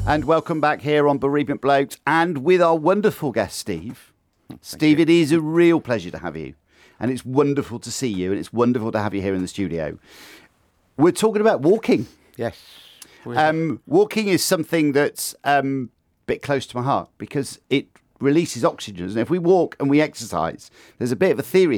And welcome back here on Bereavement Blokes and with our wonderful guest, Steve. Steve, it is a real pleasure to have you. And it's wonderful to see you and it's wonderful to have you here in the studio. We're talking about walking. Yes. Walking is something that's a bit close to my heart because it releases oxygen. And if we walk and we exercise, there's a bit of a theory